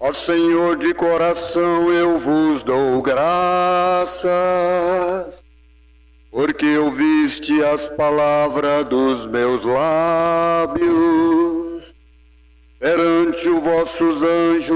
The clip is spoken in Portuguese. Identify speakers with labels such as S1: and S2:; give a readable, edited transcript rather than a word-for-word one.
S1: Ó Senhor, de coração eu vos dou graças, porque ouviste as palavras dos meus lábios, perante os vossos anjos